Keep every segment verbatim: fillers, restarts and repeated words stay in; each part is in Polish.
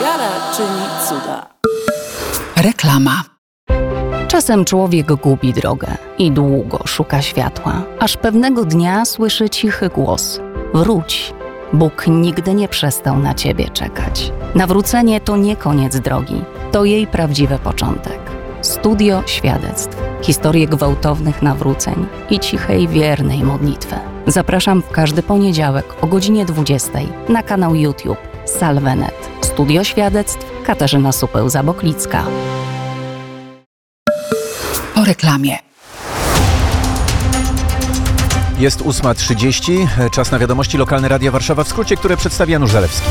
Wiara czyni cuda. Reklama. Czasem człowiek gubi drogę i długo szuka światła, aż pewnego dnia słyszy cichy głos: wróć, Bóg nigdy nie przestał na ciebie czekać. Nawrócenie to nie koniec drogi, to jej prawdziwy początek. Studio świadectw, historie gwałtownych nawróceń i cichej, wiernej modlitwy. Zapraszam w każdy poniedziałek o godzinie dwudziestej na kanał YouTube Salvenet. Studio świadectw Katarzyna Supeł-Zaboklicka. Po reklamie. Jest ósma trzydzieści, czas na wiadomości lokalne Radia Warszawa w skrócie, które przedstawia Janusz Zalewski.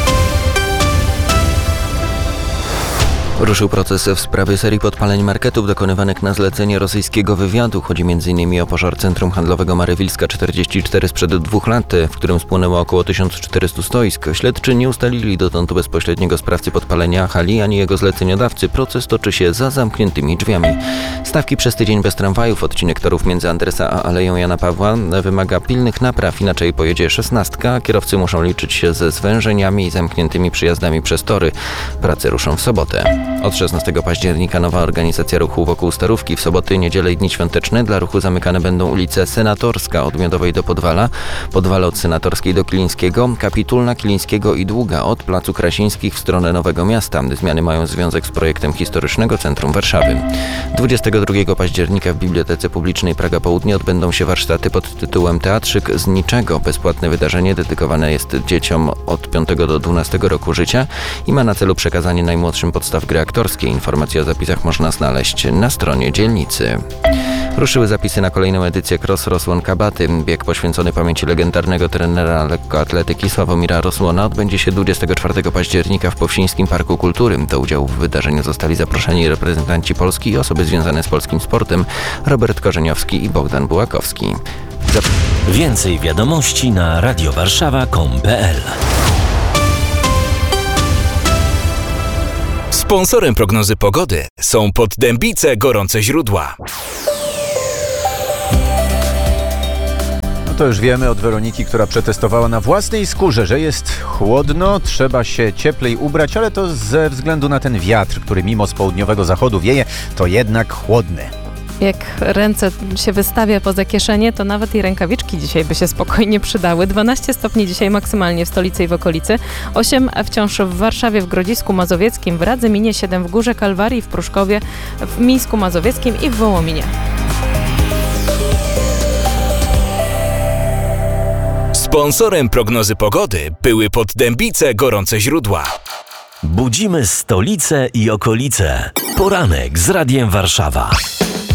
Ruszył proces w sprawie serii podpaleń marketów dokonywanych na zlecenie rosyjskiego wywiadu. Chodzi m.in. o pożar centrum handlowego Marywilska czterdzieści cztery sprzed dwóch lat, w którym spłonęło około tysiąc czterysta stoisk. Śledczy nie ustalili dotąd bezpośredniego sprawcy podpalenia hali ani jego zleceniodawcy. Proces toczy się za zamkniętymi drzwiami. Stawki przez tydzień bez tramwajów. Odcinek torów między Andresa a Aleją Jana Pawła wymaga pilnych napraw, inaczej pojedzie szesnastka. Kierowcy muszą liczyć się ze zwężeniami i zamkniętymi przyjazdami przez tory. Prace ruszą w sobotę. Od szesnastego października nowa organizacja ruchu wokół Starówki. W soboty, niedzielę i dni świąteczne dla ruchu zamykane będą ulice Senatorska od Miodowej do Podwala, Podwale od Senatorskiej do Kilińskiego, Kapitulna, Kilińskiego i Długa od Placu Krasińskich w stronę Nowego Miasta. Zmiany mają związek z projektem Historycznego Centrum Warszawy. dwudziestego drugiego października w Bibliotece Publicznej Praga Południe odbędą się warsztaty pod tytułem Teatrzyk z niczego. Bezpłatne wydarzenie dedykowane jest dzieciom od piątego do dwunastego roku życia i ma na celu przekazanie najmłodszym podstaw gry aktorskiej. Informacje o zapisach można znaleźć na stronie dzielnicy. Ruszyły zapisy na kolejną edycję Cross Rosłon Kabaty. Bieg poświęcony pamięci legendarnego trenera lekkoatletyki Sławomira Rosłona odbędzie się dwudziestego czwartego października w Powsińskim Parku Kultury. Do udziału w wydarzeniu zostali zaproszeni reprezentanci Polski i osoby związane z polskim sportem: Robert Korzeniowski i Bogdan Bułakowski. Zap- Więcej wiadomości na radiowarszawa kropka com kropka pe el. Sponsorem prognozy pogody są Poddębice Gorące Źródła. No to już wiemy od Weroniki, która przetestowała na własnej skórze, że jest chłodno, trzeba się cieplej ubrać, ale to ze względu na ten wiatr, który mimo z południowego zachodu wieje, to jednak chłodny. Jak ręce się wystawia poza kieszenie, to nawet i rękawiczki dzisiaj by się spokojnie przydały. dwanaście stopni dzisiaj maksymalnie w stolicy i w okolicy, osiem wciąż w Warszawie, w Grodzisku Mazowieckim, w Radzyminie, siedem w Górze Kalwarii, w Pruszkowie, w Mińsku Mazowieckim i w Wołominie. Sponsorem prognozy pogody były Poddębice Gorące Źródła. Budzimy stolicę i okolice. Poranek z Radiem Warszawa.